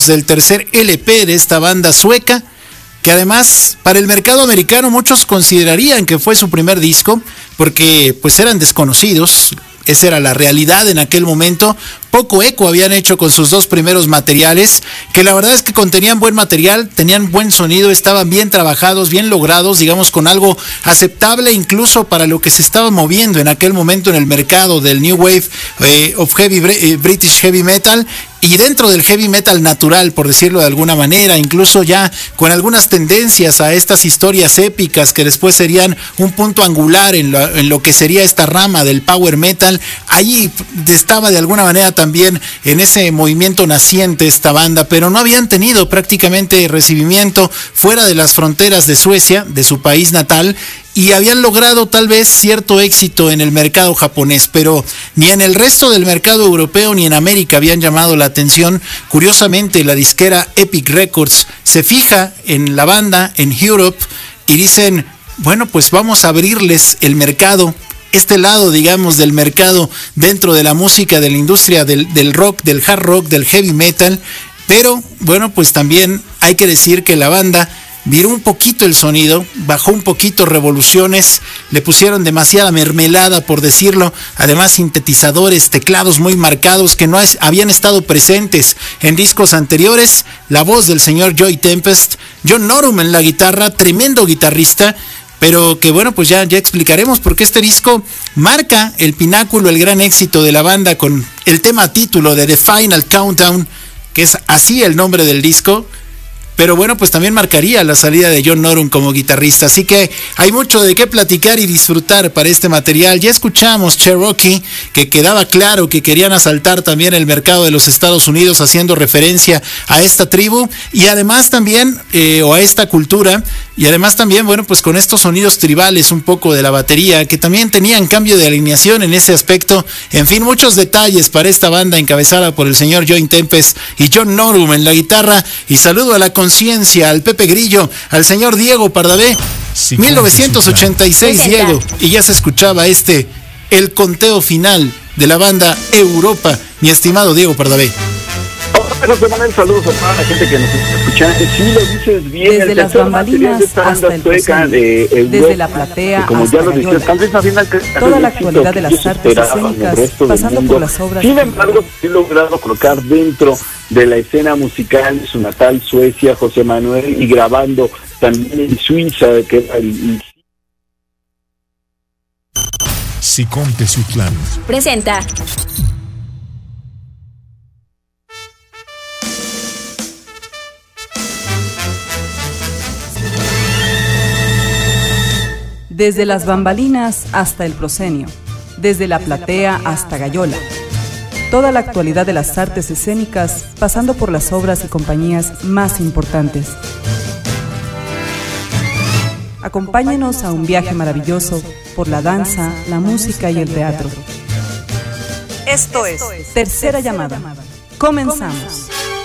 del tercer LP de esta banda sueca, que además para el mercado americano muchos considerarían que fue su primer disco, porque pues eran desconocidos. Esa era la realidad en aquel momento. Poco eco habían hecho con sus dos primeros materiales, que la verdad es que contenían buen material, tenían buen sonido, estaban bien trabajados, bien logrados, digamos con algo aceptable incluso para lo que se estaba moviendo en aquel momento en el mercado del New Wave of British Heavy Metal. Y dentro del heavy metal natural, por decirlo de alguna manera, incluso ya con algunas tendencias a estas historias épicas que después serían un punto angular en lo que sería esta rama del power metal. Allí estaba de alguna manera también en ese movimiento naciente esta banda, pero no habían tenido prácticamente recibimiento fuera de las fronteras de Suecia, de su país natal, y habían logrado tal vez cierto éxito en el mercado japonés, pero ni en el resto del mercado europeo ni en América habían llamado la atención. Curiosamente, la disquera Epic Records se fija en la banda, en Europe, y dicen, bueno, pues vamos a abrirles el mercado, este lado, digamos, del mercado dentro de la música, de la industria del rock, del hard rock, del heavy metal. Pero, bueno, pues también hay que decir que la banda viró un poquito el sonido, bajó un poquito revoluciones, le pusieron demasiada mermelada, por decirlo, además sintetizadores, teclados muy marcados que no habían estado presentes en discos anteriores, la voz del señor Joey Tempest, John Norum en la guitarra, tremendo guitarrista, pero que bueno, pues ya explicaremos porque este disco marca el pináculo, el gran éxito de la banda con el tema título de The Final Countdown, que es así el nombre del disco. Pero bueno, pues también marcaría la salida de John Norum como guitarrista. Así que hay mucho de qué platicar y disfrutar para este material. Ya escuchamos Cherokee, que quedaba claro que querían asaltar también el mercado de los Estados Unidos, haciendo referencia a esta tribu y además también, o a esta cultura. Y además también, bueno, pues con estos sonidos tribales un poco de la batería, que también tenían cambio de alineación en ese aspecto. En fin, muchos detalles para esta banda encabezada por el señor Joey Tempest y John Norum en la guitarra. Y saludo a la conciencia, al Pepe Grillo, al señor Diego Pardavé. 1986, Diego. Y ya se escuchaba el conteo final de la banda Europa, mi estimado Diego Pardavé. José Manuel, saludos a toda la gente que nos está escuchando. Sí, lo dices bien. Desde las bambalinas hasta el presente, desde la platea como hasta ya lo decías, toda la actualidad de las artes escénicas, pasando por las obras. Sin embargo, sí logrado colocar dentro de la escena musical de su natal Suecia, José Manuel, y grabando también en Suiza, que era el Siconte Sutlán presenta Desde las bambalinas hasta el proscenio, desde la platea hasta Gallola. Toda la actualidad de las artes escénicas, pasando por las obras y compañías más importantes. Acompáñenos a un viaje maravilloso por la danza, la música y el teatro. Esto es Tercera Llamada. Comenzamos.